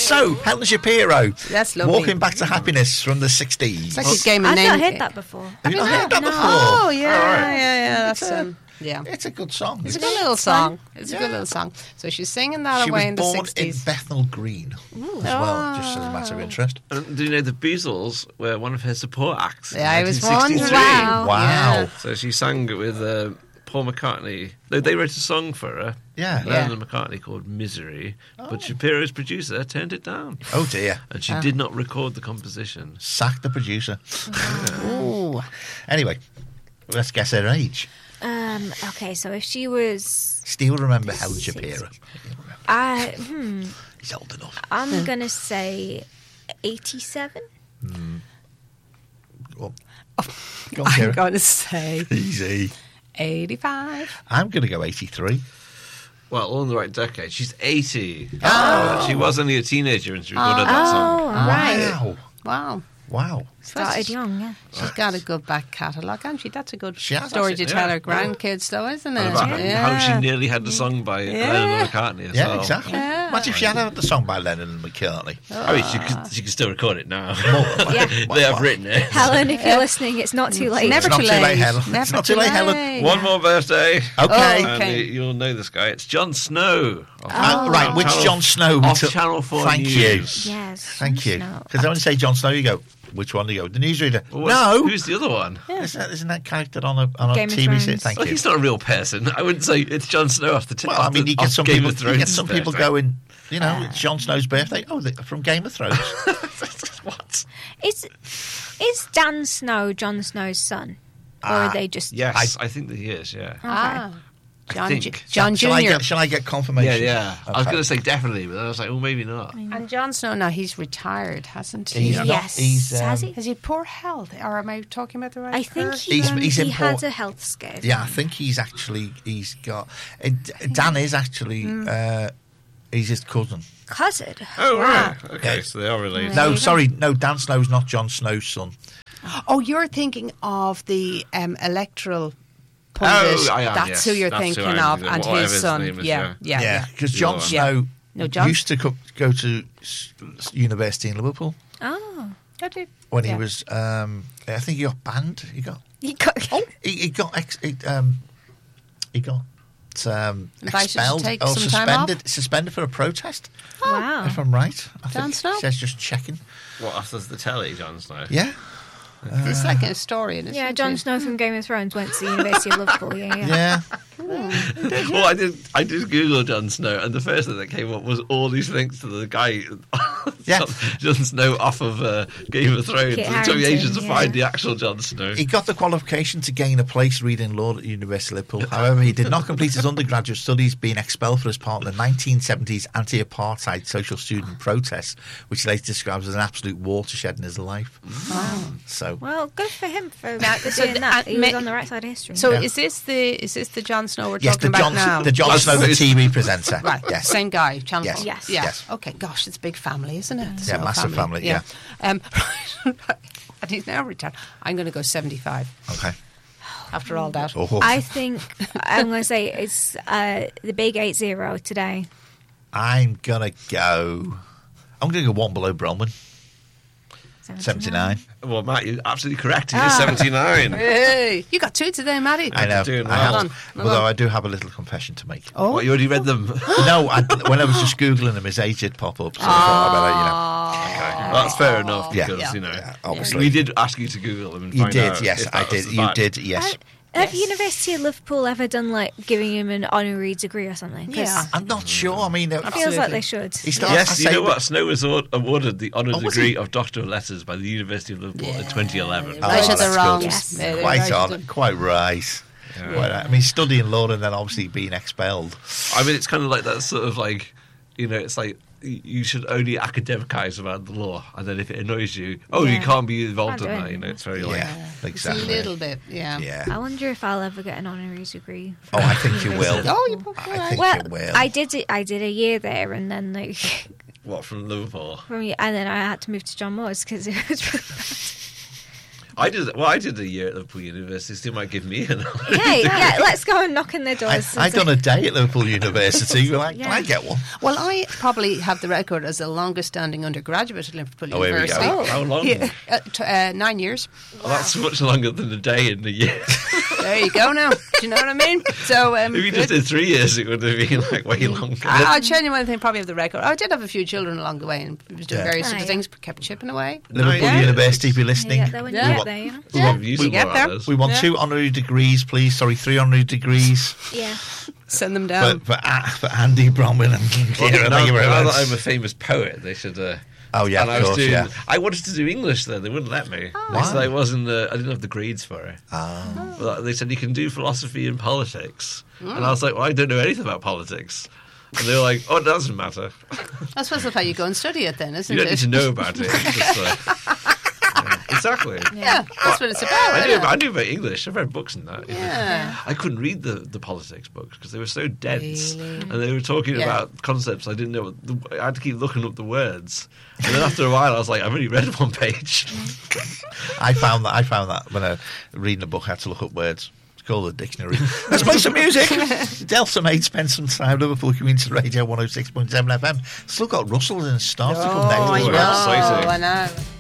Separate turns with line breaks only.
So, Helen Shapiro.
That's lovely.
Walking Back to Happiness from the 60s.
It's like a game of
I've
name.
not heard that before.
Have you not heard that
No.
before?
Oh, yeah. That's yeah.
It's a good song.
It's a good little song. It's a good little song. So she's singing that
She
away
was
in the
born
60s.
in Bethnal Green as well, just as a matter of interest.
And do you know the Beatles were one of her support acts?
Yeah, I
in
was
1963.
wondering.
Wow.
Yeah.
So she sang with Paul McCartney. They wrote a song for her.
Yeah.
Lennon and McCartney called Misery. But Shapiro's producer turned it down.
Oh, dear.
And she did not record the composition.
Sack the producer.
Ooh.
Anyway, let's guess her age.
Okay, so if she was...
Still remember Helen Shapiro. He's old enough.
I'm going to say 87.
Well, go on,
I'm
Sarah.
going to say
Easy.
85.
I'm going to go 83.
Well, all in the right decade. She's 80. Oh. She was only a teenager when she recorded that song.
Oh, right.
Wow.
Wow.
Wow.
Started young, yeah.
She's got a good back catalogue, hasn't she? That's a good
She has,
story to
hasn't she?
tell
Yeah.
her grandkids, though, isn't it?
And about how she nearly had the song by Lennon and McCartney as
Yeah,
well.
exactly.
Yeah.
Imagine if she had had the song by Lennon and McCartney.
I mean, she can still record it now.
Yeah.
They have written it.
Helen, if you're listening, it's not too late.
Never
It's not
too
too late,
late.
Helen.
Never
It's not too late, Helen.
late.
One more birthday.
Okay.
Oh.
And
Okay.
you'll know this guy. It's Jon Snow.
Right, which Jon Snow?
Off Channel 4
Thank
News.
you.
Yes.
Thank you.
No.
Because when you say Jon Snow, you go, which one do you go? The newsreader.
Well,
No.
Who's the other one?
Isn't that character on a
Game of
TV series?
Thrones.
Thank
Well,
you.
he's not a real person. I wouldn't say it's Jon Snow off the tip.
Well, I mean, you get some
Game
people.
of
You get
Thrones
some people
birthday.
going. You know, it's Jon Snow's birthday. Oh, from Game of Thrones.
What?
Is Dan Snow Jon Snow's son? Or are they just...
Yes, I think that he is. Yeah.
Ah. John,
think.
John
Shall I
Jr.
get confirmation?
Yeah. I was
Okay.
going to say definitely, but I was like, oh, maybe not.
And Jon Snow, now he's retired, hasn't he?
He's not-
Yes.
he's,
Has he?
Has he poor health? Or am I talking about the right
I think
person?
He's in
he had
poor-
a health scare.
Yeah, I think he's got. Dan is actually. He's his cousin.
Cousin.
Oh, right. Okay,
Yeah.
so they are related.
No, sorry, no. Dan Snow's not Jon Snow's son.
Oh, you're thinking of the electoral pundit.
I am,
That's
yes.
who you're
That's who
thinking
I'm
of,
thinking of,
and
whatever
his
his
son.
name is,
Yeah.
Because
The
Jon
other one.
Snow
No, Jon-
used to go to university in Liverpool
Oh.
when he was. I think he got banned.
He got...
He got expelled
take
or
some time off?
suspended for a protest.
Wow.
If I'm right, I
Jon
think
Snow?
it says just checking.
What, after the telly, Jon Snow?
Yeah,
It's like a historian, isn't
Yeah,
it?
Jon Snow from Game of Thrones went to the University of Liverpool. Yeah.
yeah.
Well, I did Google Jon Snow, and the first thing that came up was all these links to the guy,
Yeah.
Jon Snow off of Game of Thrones.
Kit
It took me ages to
Harington,
find
yeah.
the actual Jon Snow.
He got the qualification to gain a place reading law at the University of Liverpool. However, he did not complete his undergraduate studies, being expelled for his part in the 1970s anti-apartheid social student protests, which later describes as an absolute watershed in his life. So,
Well, good for him for
so
doing
the-
that. He
ma-
was on the right side of history.
So
Yeah.
is this the Jon Snow we're
yes,
talking about now?
the Jon Snow, the TV presenter.
Right,
Yes.
same guy, Channel
Yes.
4.
Yes.
Yeah.
Yes.
Okay, gosh, it's a big family, isn't it? The
Yeah,
Snow
massive family, yeah.
Right. And he's now retired. I'm going to go 75
Okay.
after all that.
Oh.
I think I'm going to say it's the big 8-0 today.
I'm going to go one below Bronwyn. 79.
Well, Matt, you're absolutely correct. He is 79.
Hey, you got two today, Maddie.
I know.
doing
I
well.
have.
Hold on, hold
Although
on.
I do have a little confession to make.
Oh,
What, you already read them?
No, when I was just Googling them, his age did pop up. So I thought I better,
Well, that's fair enough
Yeah.
because,
Yeah, obviously.
we did ask you to Google them and
You
find
did,
out
yes,
if
I
that was
did.
the
You
fact.
did, yes.
Have University of Liverpool ever done like giving him an honorary degree or something? 'Cause
Yeah.
I'm not sure. I mean,
it feels like they should.
He starts,
Yes,
I
you
say
know
that-
what? Snow was awarded the honour
Oh, was
degree
he?
of Doctor of Letters by the University of Liverpool in 2011.
Oh,
Right at the
that's
wrongs.
good.
Yes.
Yeah, they're
Quite
right
on,
at the-
quite right. Quite right. I mean, studying law and then obviously being expelled.
I mean, it's kind of like that sort of like, it's like you should only academicize about the law, and then if it annoys you, you
Yeah.
can't be involved
Can't
in
do
that.
it.
It's very like.
Yeah,
It's a
exactly.
little bit, yeah.
Yeah.
I wonder if I'll ever get an honorary degree.
Oh, I think you will.
Oh, you put
I think
Well,
you will.
I did it. I did a year there, and then like,
What, from Liverpool?
and then I had to move to John Moores because it was really bad.
I did a year at Liverpool University, so you might give me an.
Hey, yeah, let's go and knock on their doors.
I'd done a day at Liverpool University. We're like,
Yeah.
can I get one?
Well, I probably have the record as the longest-standing undergraduate at Liverpool
Oh, here we go.
University.
Oh.
How long?
Yeah, 9 years.
Well, that's much longer than a day in a year.
There you go now. Do you know what I mean? So,
If you just did 3 years, it would have been like way longer.
I genuinely think probably have the record. I did have a few children along the way and was doing
Yeah.
various
Oh,
sort of
yeah.
things, but kept chipping away.
Liverpool
Yeah.
University, if you're
You
listening.
get there when you
Yeah.
get there, you know?
We
Yeah.
want views
We
of
get
more
there.
of those.
We want
Yeah.
2 honorary degrees, please. Sorry, 3 honorary degrees
Yeah.
Send them down.
for Andy Bromwell and
Well,
Kira.
now,
Thank you very
now
much.
that I'm a famous poet, they should.
Oh, yeah,
and
of
I was
course,
doing.
yeah.
I wanted to do English then. They wouldn't let me.
Why?
They said I wasn't. I didn't have the grades for it.
Ah.
But they said you can do philosophy and politics, and I was like, well, I don't know anything about politics. And they were like, oh, it doesn't matter.
I suppose that's how you go and study it then, isn't
You don't
it?
need to know about it. It's just, yeah, exactly.
Yeah, that's what it's about.
I
isn't
knew,
it?
I knew about English. I've read books and that.
Yeah.
I couldn't read the politics books because they were so dense,
Really?
and they were talking
Yeah.
about concepts I didn't know. I had to keep looking up the words, and then after a while, I was like, I've only read one page.
I found that when I reading a book, I had to look up words. It's called a dictionary. Let's play some music. Delta Maid spent some time Liverpool Community Radio 106.7 FM. Still got Russell and Stars to come
Oh,
next
I
as
know.
well.
Exciting.
I know.